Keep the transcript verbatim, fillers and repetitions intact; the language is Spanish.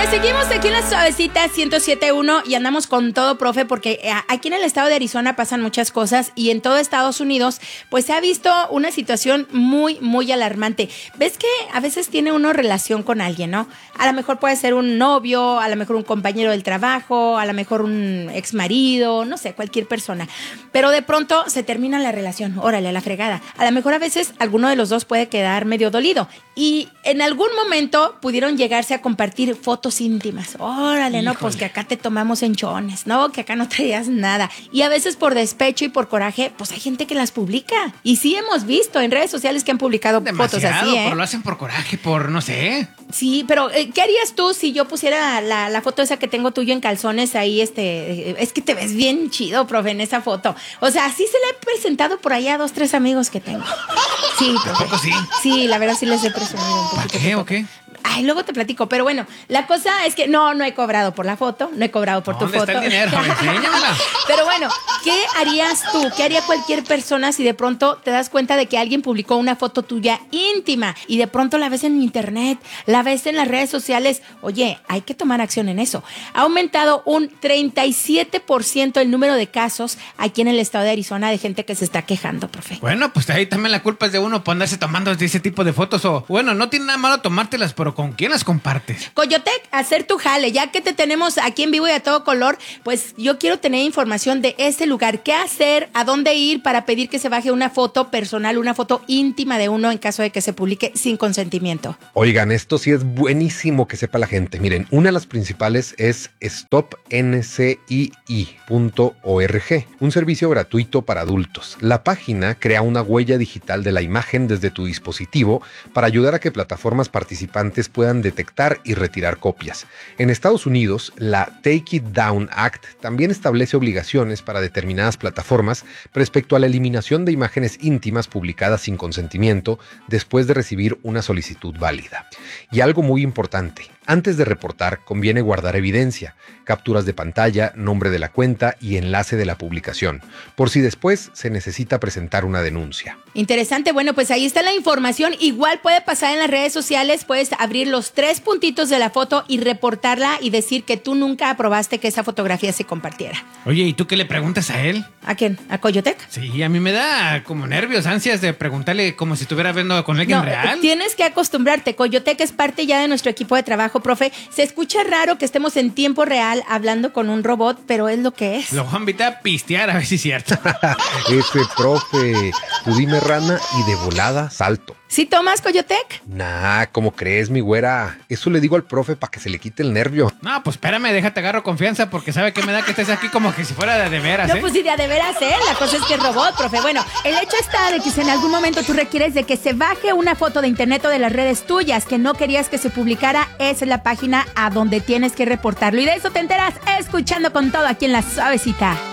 Pues seguimos aquí en la Suavecita ciento siete punto uno y andamos con todo, profe, porque aquí en el estado de Arizona pasan muchas cosas y en todo Estados Unidos pues se ha visto una situación muy, muy alarmante. ¿Ves que a veces tiene uno relación con alguien, no? A lo mejor puede ser un novio, a lo mejor un compañero del trabajo, a lo mejor un ex marido, no sé, cualquier persona. Pero de pronto se termina la relación, órale, a la fregada. A lo mejor a veces alguno de los dos puede quedar medio dolido y en algún momento pudieron llegarse a compartir fotos íntimas. Órale, Híjole. no, pues que acá te tomamos enchones, ¿no? Que acá no traías nada. Y a veces por despecho y por coraje, pues hay gente que las publica. Y sí hemos visto en redes sociales que han publicado Demasiado, fotos así, ¿eh? Pero lo hacen por coraje, por no sé. Sí, pero ¿qué harías tú si yo pusiera la, la foto esa que tengo tuyo en calzones ahí? Este, es que te ves bien chido, profe, en esa foto. O sea, sí se la he presentado por ahí a dos, tres amigos que tengo. Sí, profe. ¿Tampoco sí? Sí, la verdad sí les he presumido un poquito. ¿Para qué o qué? Ay, luego te platico, pero bueno, la cosa es que no, no he cobrado por la foto, no he cobrado por tu ¿Dónde foto. ¿Dónde está el dinero? Enséñamela. Pero bueno, ¿qué harías tú? ¿Qué haría cualquier persona si de pronto te das cuenta de que alguien publicó una foto tuya íntima y de pronto la ves en internet, la ves en las redes sociales? Oye, hay que tomar acción en eso. Ha aumentado un treinta y siete por ciento el número de casos aquí en el estado de Arizona de gente que se está quejando, profe. Bueno, pues ahí también la culpa es de uno por andarse tomando ese tipo de fotos o, bueno, no tiene nada malo tomártelas, pero ¿con quién las compartes? Coyotec, hacer tu jale, ya que te tenemos aquí en vivo y a todo color, pues yo quiero tener información de ese lugar, qué hacer, a dónde ir para pedir que se baje una foto personal, una foto íntima de uno en caso de que se publique sin consentimiento. Oigan, esto sí es buenísimo que sepa la gente. Miren, una de las principales es stop n c i i punto org, un servicio gratuito para adultos. La página crea una huella digital de la imagen desde tu dispositivo para ayudar a que plataformas participantes puedan detectar y retirar copias. En Estados Unidos, la Take It Down Act también establece obligaciones para determinadas plataformas respecto a la eliminación de imágenes íntimas publicadas sin consentimiento después de recibir una solicitud válida. Y algo muy importante, antes de reportar conviene guardar evidencia, capturas de pantalla, nombre de la cuenta y enlace de la publicación, por si después se necesita presentar una denuncia. Interesante, bueno, pues ahí está la información. Igual puede pasar en las redes sociales, puedes abrir los tres puntitos de la foto y reportarla y decir que tú nunca aprobaste que esa fotografía se compartiera. Oye, ¿y tú qué le preguntas a él? ¿A quién? ¿A Coyotec? Sí, a mí me da como nervios, ansias de preguntarle como si estuviera viendo con alguien no, real. Tienes que acostumbrarte. Coyotec es parte ya de nuestro equipo de trabajo, profe. Se escucha raro que estemos en tiempo real hablando con un robot, pero es lo que es. Lo voy a invitar a pistear a ver si es cierto. Ese profe, tú dime rana y de volada salto. ¿Sí tomas, Coyotec? Nah, ¿cómo crees, mi güera? Eso le digo al profe para que se le quite el nervio. No, pues espérame, déjate agarro confianza porque sabe que me da que estés aquí como que si fuera de, de veras, No, ¿eh? pues sí, de, de veras, ¿eh? La cosa es que es robot, profe. Bueno, el hecho está de que si en algún momento tú requieres de que se baje una foto de internet o de las redes tuyas que no querías que se publicara, esa es la página a donde tienes que reportarlo. Y de eso te enteras escuchando con todo aquí en La Suavecita.